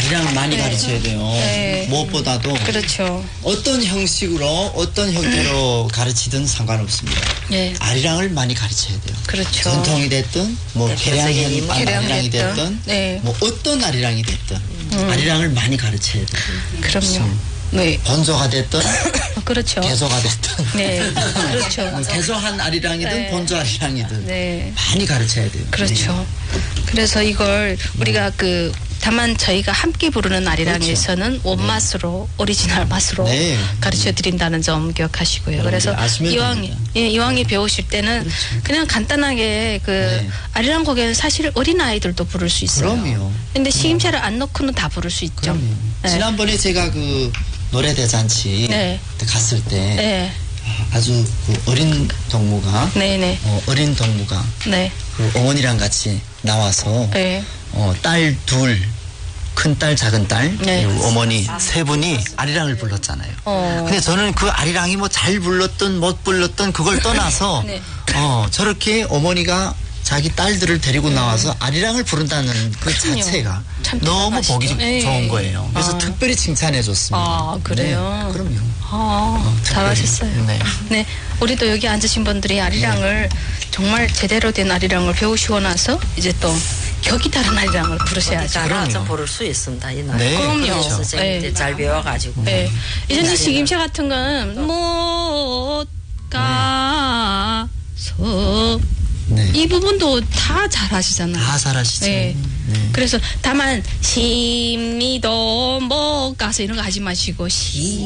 아리랑을 많이 네. 가르쳐야 돼요. 네. 무엇보다도 그렇죠. 어떤 형식으로 어떤 형태로 가르치든 상관없습니다. 네. 아리랑을 많이 가르쳐야 돼요. 그렇죠. 전통이 됐든 뭐 계량형 아리랑이 됐든 네. 뭐 어떤 아리랑이 됐든 아리랑을 많이 가르쳐야 돼요. 그럼요. 네. 본조가 됐든 그렇죠. 개조가 됐든 네. 그렇죠. 뭐 개조한 아리랑이든 네. 본조 아리랑이든 네. 많이 가르쳐야 돼요. 그렇죠. 그래서 이걸 우리가 다만 저희가 함께 부르는 아리랑에서는 원맛으로 오리지널 맛으로 네. 가르쳐 드린다는 점 기억하시고요. 그래서 아시면 이왕이 됩니다. 이왕이 배우실 때는 그냥 간단하게 네. 아리랑 곡에는 사실 어린 아이들도 부를 수 있어요. 그럼요. 근데 시임새를 안 넣고는 다 부를 수 있죠. 그럼요. 네. 지난번에 제가 노래 대잔치 네. 갔을 때 네. 아주 어린 동무가 네네. 어린 동무가 네. 어머니랑 같이 나와서 네. 딸 둘, 큰 딸, 작은 딸, 네. 그리고 어머니 세 분이 아리랑을 불렀잖아요. 근데 저는 그 아리랑이 뭐 잘 불렀던 못 불렀던 그걸 떠나서 네. 저렇게 어머니가 자기 딸들을 데리고 나와서 아리랑을 부른다는 그 그럼요. 자체가 참 너무 대단하시죠. 보기 네. 좋은 거예요. 그래서 특별히 칭찬해 줬습니다. 아, 그래요? 네, 그럼요. 잘하셨어요. 네. 네. 우리도 여기 앉으신 분들이 아리랑을 정말 제대로 된 아리랑을 배우시고 나서 이제 또 격이 다른 아리랑을 부르셔야죠. 따라서 부를 수 있습니다. 이 노래. 네, 그럼요. 그렇죠. 선생님들 네. 잘 배워가지고. 네. 이전에 시김새 같은 건 못 가서 네. 이 부분도 다 잘하시잖아요. 다 잘하시죠. 네. 네. 그래서 다만 심리도 못 가서 이런 거 하지 마시고